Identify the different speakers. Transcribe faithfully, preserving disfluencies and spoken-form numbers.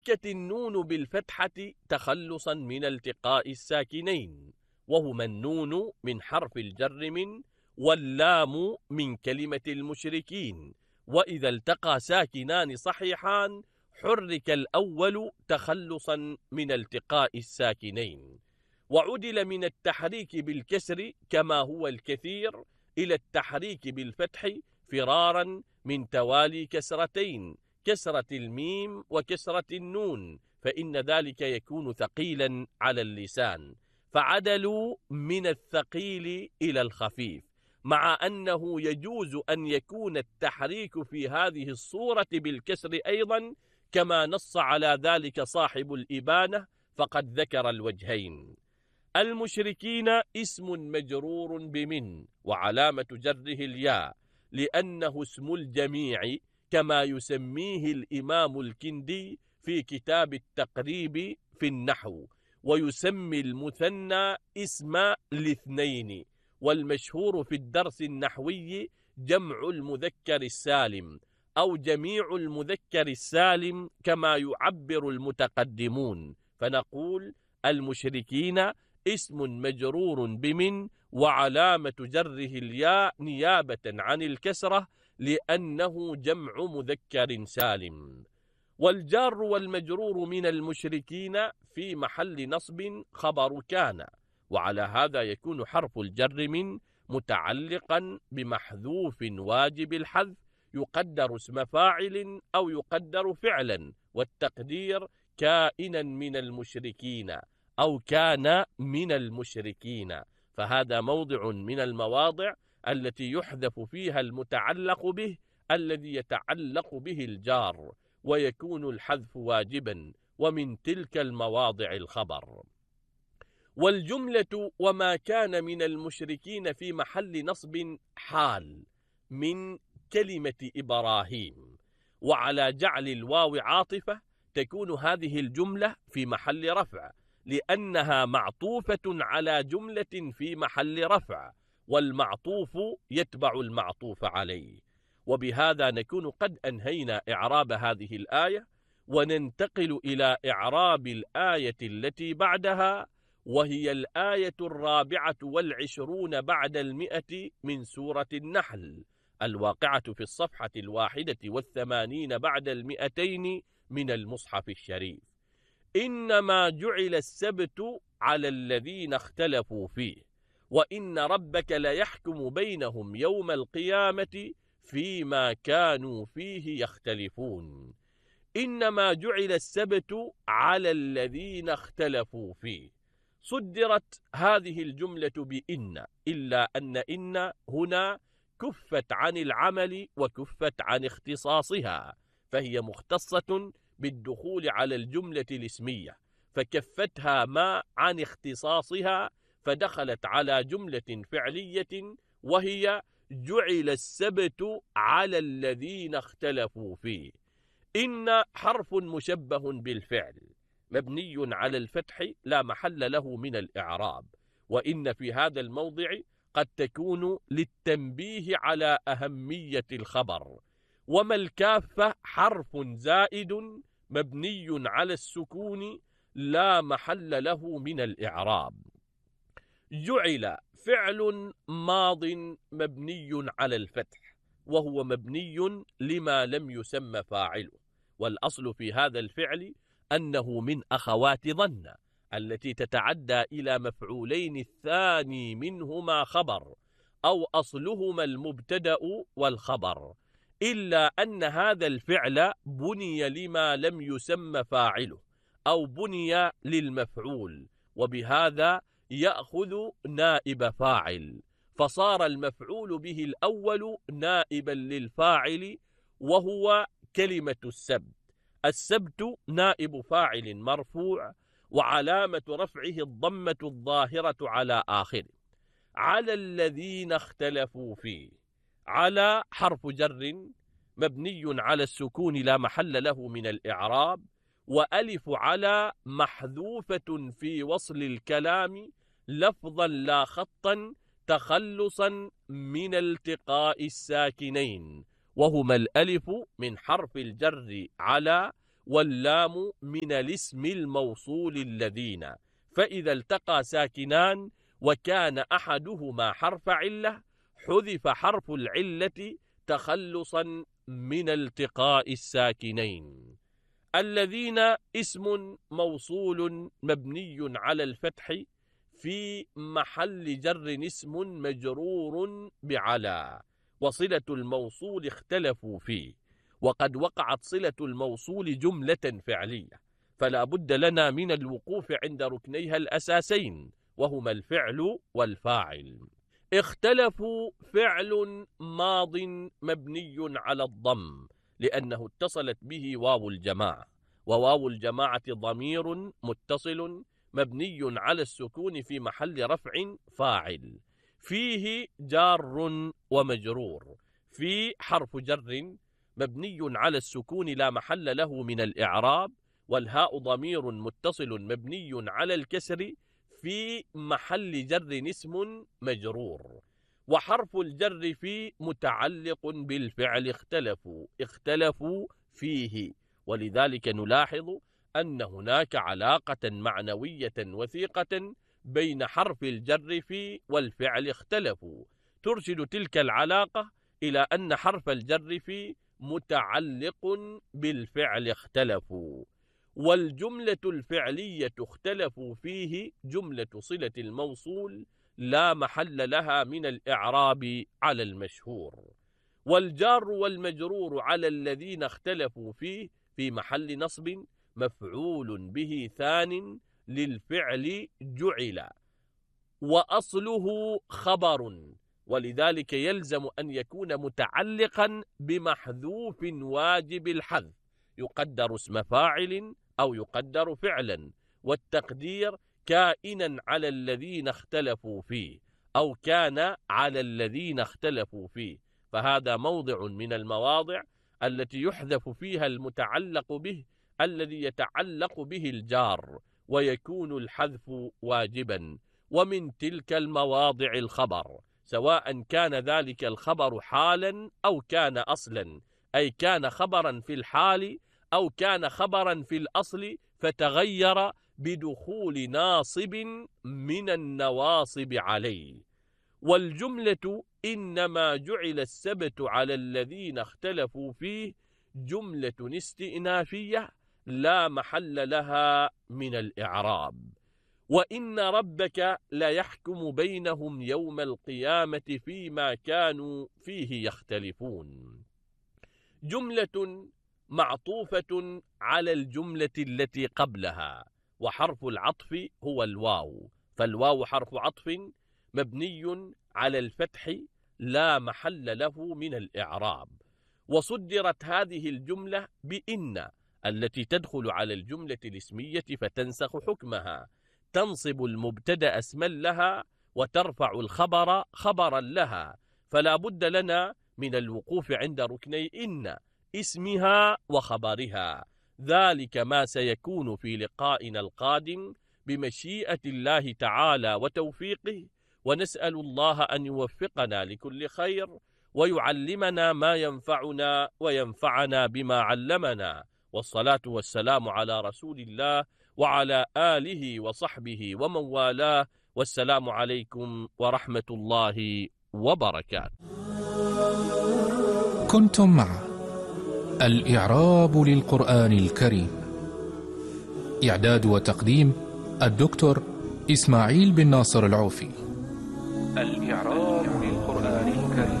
Speaker 1: وحركت النون بالفتحة تخلصا من التقاء الساكنين، وهما النون من حرف الجر من، واللام من كلمة المشركين، وإذا التقى ساكنان صحيحان حرك الأول تخلصا من التقاء الساكنين. وعدل من التحريك بالكسر كما هو الكثير إلى التحريك بالفتح فرارا من توالي كسرتين، كسرة الميم وكسرة النون، فإن ذلك يكون ثقيلا على اللسان، فعدلوا من الثقيل إلى الخفيف، مع أنه يجوز أن يكون التحريك في هذه الصورة بالكسر أيضا، كما نص على ذلك صاحب الإبانة فقد ذكر الوجهين. المشركين اسم مجرور بمن، وعلامة جره الياء، لأنه اسم الجميع كما يسميه الإمام الكندي في كتاب التقريب في النحو، ويسمي المثنى اسم الاثنين، والمشهور في الدرس النحوي جمع المذكر السالم أو جميع المذكر السالم كما يعبر المتقدمون، فنقول المشركين اسم مجرور بمن، وعلامة جره الياء نيابة عن الكسرة لأنه جمع مذكر سالم. والجار والمجرور من المشركين في محل نصب خبر كان، وعلى هذا يكون حرف الجر من متعلقا بمحذوف واجب الحذف يقدر اسم فاعل أو يقدر فعلا، والتقدير كائنا من المشركين أو كان من المشركين، فهذا موضع من المواضع التي يحذف فيها المتعلق به الذي يتعلق به الجار، ويكون الحذف واجبا، ومن تلك المواضع الخبر. والجملة وما كان من المشركين في محل نصب حال من كلمة إبراهيم، وعلى جعل الواو عاطفة تكون هذه الجملة في محل رفع، لأنها معطوفة على جملة في محل رفع، والمعطوف يتبع المعطوف عليه. وبهذا نكون قد أنهينا إعراب هذه الآية، وننتقل إلى إعراب الآية التي بعدها، وهي الآية الرابعة والعشرون بعد المئة من سورة النحل، الواقعة في الصفحة الواحدة والثمانين بعد المئتين من المصحف الشريف. إنما جعل السبت على الذين اختلفوا فيه، وإن ربك ليحكم بينهم يوم القيامة فيما كانوا فيه يختلفون. إنما جعل السبت على الذين اختلفوا فيه، صدرت هذه الجملة بإن، إلا أن إن هنا كفت عن العمل وكفت عن اختصاصها، فهي مختصة بالدخول على الجملة الاسمية، فكفتها ما عن اختصاصها فدخلت على جملة فعلية، وهي جعل السبت على الذين اختلفوا فيه. إن حرف مشبه بالفعل مبني على الفتح لا محل له من الإعراب، وإن في هذا الموضع قد تكون للتنبيه على أهمية الخبر. وما الكافة حرف زائد مبني على السكون لا محل له من الإعراب. جعل فعل ماض مبني على الفتح، وهو مبني لما لم يسمى فاعله، والأصل في هذا الفعل أنه من أخوات ظن التي تتعدى إلى مفعولين الثاني منهما خبر، أو أصلهما المبتدأ والخبر، إلا أن هذا الفعل بني لما لم يسمى فاعله، أو بني للمفعول، وبهذا يأخذ نائب فاعل، فصار المفعول به الأول نائبا للفاعل، وهو كلمة السبت. السبت نائب فاعل مرفوع، وعلامة رفعه الضمة الظاهرة على آخره. على الذين اختلفوا فيه، على حرف جر مبني على السكون لا محل له من الإعراب، وألف على محذوفة في وصل الكلام لفظا لا خطا تخلصا من التقاء الساكنين، وهما الألف من حرف الجر على، واللام من الاسم الموصول الذين، فإذا التقى ساكنان وكان أحدهما حرف علة حذف حرف العلة تخلصا من التقاء الساكنين. الذين اسم موصول مبني على الفتح في محل جر اسم مجرور بعلى، وصلة الموصول اختلفوا فيه، وقد وقعت صلة الموصول جملة فعلية، فلا بد لنا من الوقوف عند ركنيها الأساسين وهما الفعل والفاعل. اختلفوا فعل ماض مبني على الضم لأنه اتصلت به واو الجماعة، وواو الجماعة ضمير متصل مبني على السكون في محل رفع فاعل، فيه جار ومجرور، في حرف جر مبني على السكون لا محل له من الإعراب، والهاء ضمير متصل مبني على الكسر في محل جر اسم مجرور، وحرف الجر في متعلق بالفعل اختلفوا اختلفوا فيه، ولذلك نلاحظ أن هناك علاقة معنوية وثيقة بين حرف الجر في والفعل اختلفوا، ترشد تلك العلاقة إلى أن حرف الجر في متعلق بالفعل اختلفوا. والجملة الفعلية اختلفوا فيه جملة صلة الموصول لا محل لها من الإعراب على المشهور، والجار والمجرور على الذين اختلفوا فيه في محل نصب مفعول به ثان للفعل جعل، وأصله خبر، ولذلك يلزم أن يكون متعلقا بمحذوف واجب الحذف، يقدر اسم فاعل أو يقدر فعلا، والتقدير كائنا على الذين اختلفوا فيه أو كان على الذين اختلفوا فيه، فهذا موضع من المواضع التي يحذف فيها المتعلق به الذي يتعلق به الجار ويكون الحذف واجبا. ومن تلك المواضع الخبر، سواء كان ذلك الخبر حالا أو كان أصلا، أي كان خبرا في الحال أو كان خبرا في الأصل فتغير بدخول ناصب من النواصب عليه. والجملة إنما جعل السبت على الذين اختلفوا فيه جملة استئنافية لا محل لها من الإعراب. وإن ربك لا يحكم بينهم يوم القيامة فيما كانوا فيه يختلفون، جملة معطوفة على الجملة التي قبلها، وحرف العطف هو الواو، فالواو حرف عطف مبني على الفتح لا محل له من الإعراب. وصدرت هذه الجملة بإن التي تدخل على الجملة الاسمية فتنسخ حكمها، تنصب المبتدأ اسما لها وترفع الخبر خبرا لها، فلا بد لنا من الوقوف عند ركني إن اسمها وخبرها، ذلك ما سيكون في لقائنا القادم بمشيئة الله تعالى وتوفيقه، ونسأل الله أن يوفقنا لكل خير ويعلمنا ما ينفعنا وينفعنا بما علمنا، والصلاة والسلام على رسول الله وعلى آله وصحبه ومن والاه، والسلام عليكم ورحمة الله وبركاته.
Speaker 2: كنتم مع الإعراب للقرآن الكريم، إعداد وتقديم الدكتور إسماعيل بن ناصر العوفي. الإعراب للقرآن الكريم.